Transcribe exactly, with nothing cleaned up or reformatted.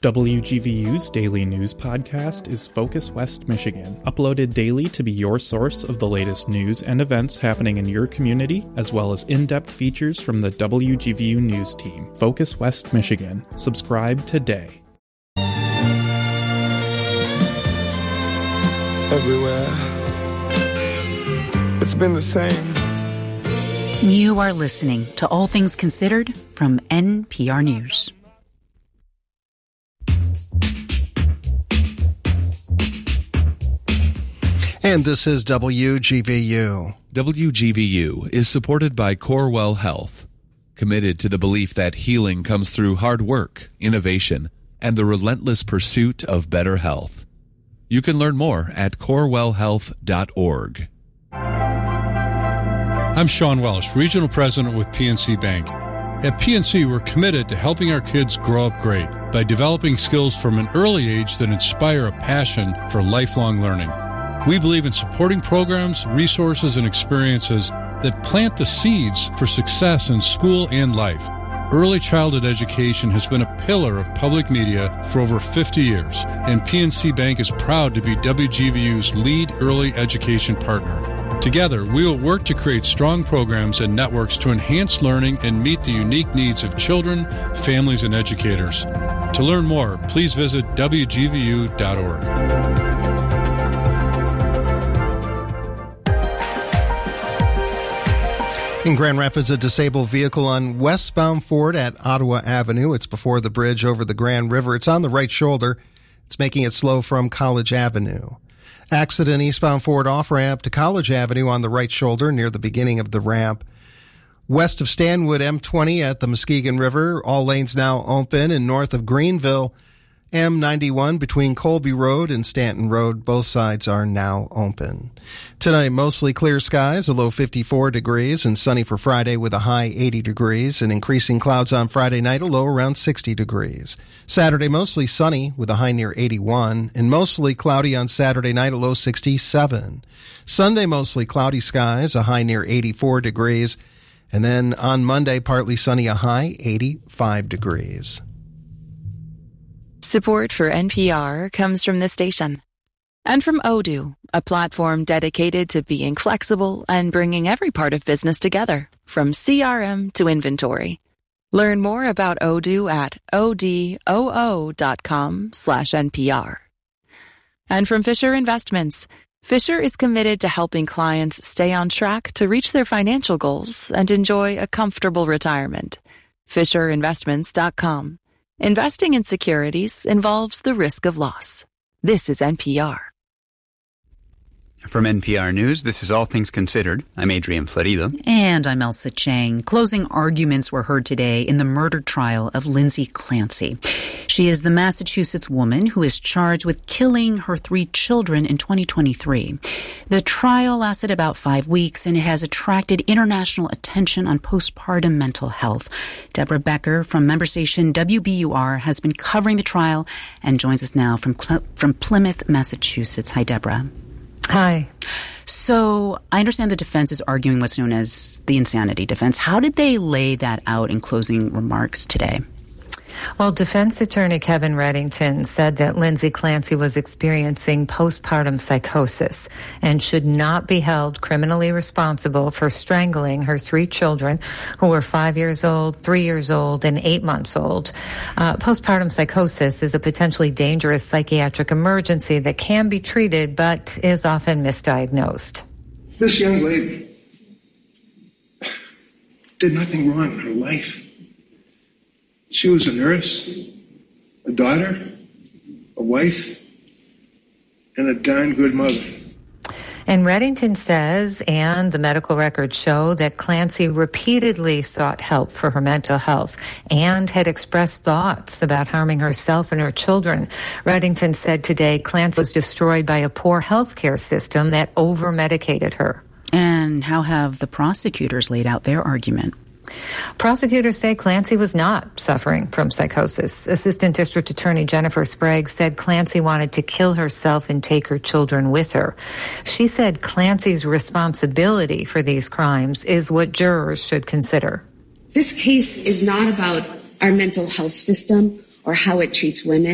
W G V U's daily news podcast is Focus West Michigan, uploaded daily to be your source of the latest news and events happening in your community, as well as in-depth features from the W G V U news team. Focus West Michigan. Subscribe today. Everywhere, it's been the same. You are listening to All Things Considered from N P R News. And this is W G V U. W G V U is supported by Corewell Health, committed to the belief that healing comes through hard work, innovation, and the relentless pursuit of better health. You can learn more at corewell health dot org. I'm Sean Welsh, Regional President with P N C Bank. At P N C, we're committed to helping our kids grow up great by developing skills from an early age that inspire a passion for lifelong learning. We believe in supporting programs, resources, and experiences that plant the seeds for success in school and life. Early childhood education has been a pillar of public media for over fifty years, and P N C Bank is proud to be W G V U's lead early education partner. Together, we will work to create strong programs and networks to enhance learning and meet the unique needs of children, families, and educators. To learn more, please visit W G V U dot org. In Grand Rapids, a disabled vehicle on westbound Ford at Ottawa Avenue. It's before the bridge over the Grand River. It's on the right shoulder. It's making it slow from College Avenue. Accident eastbound Ford off-ramp to College Avenue on the right shoulder near the beginning of the ramp. West of Stanwood, M twenty at the Muskegon River. All lanes now open. And north of Greenville, M ninety-one between Colby Road and Stanton Road. Both sides are now open. Tonight, mostly clear skies, a low fifty-four degrees, and sunny for Friday with a high eighty degrees, and increasing clouds on Friday night, a low around sixty degrees. Saturday, mostly sunny with a high near eighty-one, and mostly cloudy on Saturday night, a low sixty-seven. Sunday, mostly cloudy skies, a high near eighty-four degrees, and then on Monday, partly sunny, a high eighty-five degrees. Support for N P R comes from this station. And from Odoo, a platform dedicated to being flexible and bringing every part of business together, from C R M to inventory. Learn more about Odoo at odoo dot com slash N P R. And from Fisher Investments, Fisher is committed to helping clients stay on track to reach their financial goals and enjoy a comfortable retirement. fisher investments dot com. Investing in securities involves the risk of loss. This is N P R. From N P R News, this is All Things Considered. I'm Adrian Florido. And I'm Elsa Chang. Closing arguments were heard today in the murder trial of Lindsay Clancy. She is the Massachusetts woman who is charged with killing her three children in twenty twenty-three. The trial lasted about five weeks, and it has attracted international attention on postpartum mental health. Deborah Becker from member station W B U R has been covering the trial and joins us now from, from Plymouth, Massachusetts. Hi, Deborah. Hi. So I understand the defense is arguing what's known as the insanity defense. How did they lay that out in closing remarks today? Well, defense attorney Kevin Reddington said that Lindsay Clancy was experiencing postpartum psychosis and should not be held criminally responsible for strangling her three children, who were five years old, three years old, and eight months old. Uh, postpartum psychosis is a potentially dangerous psychiatric emergency that can be treated but is often misdiagnosed. This young lady did nothing wrong in her life. She was a nurse, a daughter, a wife, and a darn good mother. And Reddington says, and the medical records show, that Clancy repeatedly sought help for her mental health and had expressed thoughts about harming herself and her children. Reddington said today Clancy was destroyed by a poor health care system that over-medicated her. And how have the prosecutors laid out their argument? Prosecutors say Clancy was not suffering from psychosis. Assistant District Attorney Jennifer Sprague said Clancy wanted to kill herself and take her children with her. She said Clancy's responsibility for these crimes is what jurors should consider. This case is not about our mental health system or how it treats women.